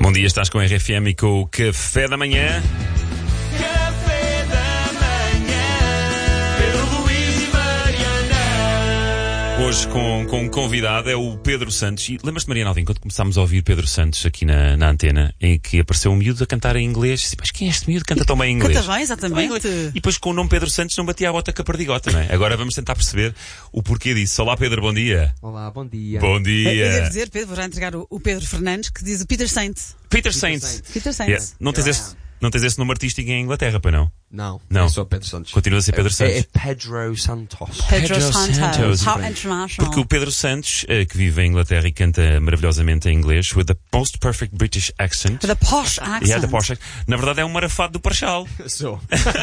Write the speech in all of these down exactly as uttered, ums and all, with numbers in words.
Bom dia, estás com a R F M e com o Café da Manhã. Café da Manhã, Pedro Luís e Mariana. Hoje com, com um convidado é o Pedro Santos. E lembras-te, Mariana Alvim, quando começámos a ouvir Pedro Santos aqui na, na antena, em que apareceu um miúdo a cantar em inglês? Disse, mas quem é este miúdo que canta tão bem em inglês? Canta bem, exatamente. E depois com o nome Pedro Santos não batia a bota com a perdigota, não é? Agora vamos tentar perceber o porquê disso. Olá, Pedro, bom dia. Olá, bom dia. Bom Eu devo dia. dizer, Pedro, vou já entregar o, o Pedro Fernandes, que diz o Peter Saint. Peter Saints. Peter Saint. Yeah. Não, tens esse, não tens esse nome artístico em Inglaterra, pois não? Não, Não. eu sou Pedro Santos. Continua a ser Pedro É, Santos. é Pedro Santos. Pedro, Pedro Santos. Santos. How international. Porque o Pedro Santos, eh, que vive em Inglaterra e canta maravilhosamente em inglês, with the most perfect British accent. The posh accent. Yeah, the posh accent. Na verdade é um marafado do Parchal. Sou.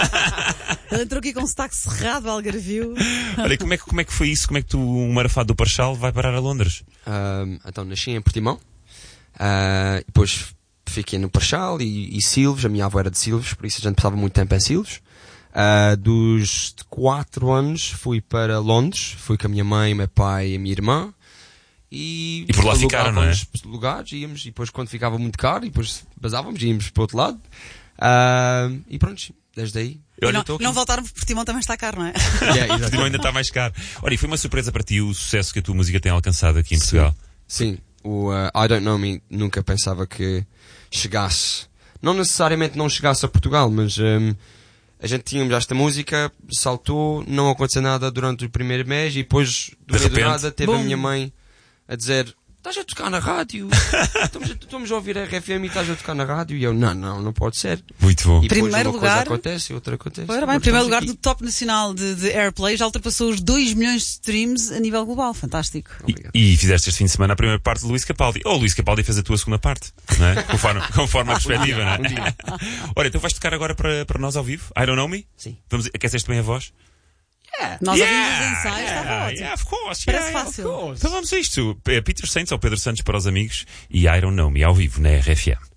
Ele entrou aqui com um sotaque cerrado, algarvio. Olha, como é, que, como é que foi isso? Como é que tu, um marafado do Parchal, vai parar a Londres? Um, então nasci em Portimão. Uh, depois fiquei no Parchal e, e Silves. A minha avó era de Silves, por isso a gente passava muito tempo em Silves. Uh, dos quatro anos fui para Londres. Fui com a minha mãe, meu pai e a minha irmã. E, E por lá ficaram, não é? alugávamos lugares, íamos, e depois quando ficava muito caro, e depois basávamos, íamos para o outro lado. Uh, e pronto, desde aí. E Olha, não, estou aqui. não voltaram porque Portimão também está caro, não é? Yeah, Portimão exatamente. ainda está mais caro. Olha, e foi uma surpresa para ti o sucesso que a tua música tem alcançado aqui em Portugal? Sim, o uh, I Don't Know Me nunca pensava que chegasse, não necessariamente não chegasse a Portugal, mas um, a gente tínhamos esta música, saltou, não aconteceu nada durante o primeiro mês e depois do De meio do repente, nada teve bum. a minha mãe a dizer: estás a tocar na rádio? estamos, a, estamos a ouvir a R F M e estás a tocar na rádio? E eu, não, não, não pode ser. Muito bom. E depois Primeiro uma lugar- coisa acontece e outra acontece. Ora bem, Agora em primeiro estamos lugar aqui. do top nacional de, de Airplay, já ultrapassou os dois milhões de streams a nível global. Fantástico. Obrigado. E, e fizeste este fim de semana a primeira parte de Luís Capaldi. Ou Luís Capaldi fez a tua segunda parte, não é? Conforme, conforme a perspectiva, não é? Olha, então vais tocar agora para, para nós ao vivo? I Don't Know Me? Sim. Vamos, aqueceste bem a voz? Nós Yeah, ouvimos os ensaios, estava yeah, ótimo. yeah, of course, Parece yeah, fácil. of course. Então vamos a isto. É Peter Saints ou Pedro Santos para os amigos e I Don't Know Me ao vivo na R F M.